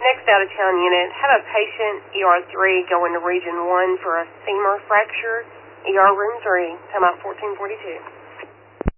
Next out-of-town unit, have a patient, ER3, going to Region 1 for a femur fracture, ER Room 3, time out 1442.